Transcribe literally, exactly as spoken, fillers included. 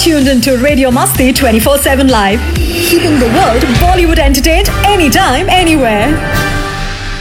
tuned into Radio Masti twenty four seven Live, keeping the world Bollywood entertained anytime, anywhere.